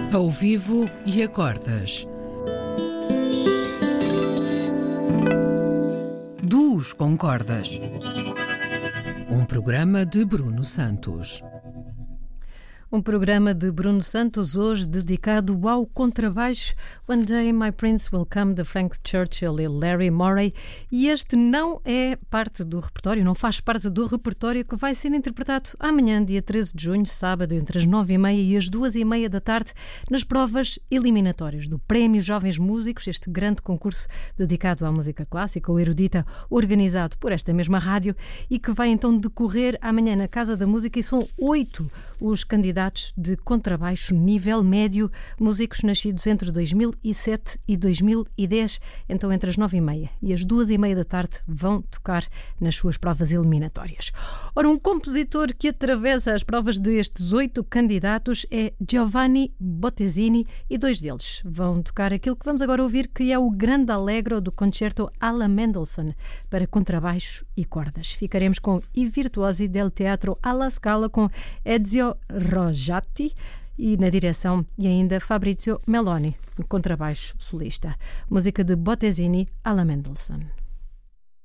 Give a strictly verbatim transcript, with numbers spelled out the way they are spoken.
Ao vivo e a cordas. Duos com cordas. Um programa de Bruno Santos. Um programa de Bruno Santos hoje dedicado ao contrabaixo. One Day My Prince Will Come, de Frank Churchill e Larry Morey. E este não é parte do repertório, não faz parte do repertório que vai ser interpretado amanhã, dia treze de junho, sábado, entre as nove e meia e as duas e meia da tarde, nas provas eliminatórias do Prémio Jovens Músicos, este grande concurso dedicado à música clássica ou erudita, organizado por esta mesma rádio e que vai então decorrer amanhã na Casa da Música, e são oito os candidatos de contrabaixo nível médio, músicos nascidos entre dois mil e sete e dois mil e dez, então entre as nove e meia e as duas e meia da tarde vão tocar nas suas provas eliminatórias. Ora, um compositor que atravessa as provas destes oito candidatos é Giovanni Bottesini, e dois deles vão tocar aquilo que vamos agora ouvir, que é o Grande Allegro do Concerto alla Mendelssohn para contrabaixo e cordas. Ficaremos com I Virtuosi del Teatro alla Scala, com Ezio Rojatti, e na direção e ainda Fabrizio Meloni, no contrabaixo solista. Música de Bottesini alla Mendelssohn.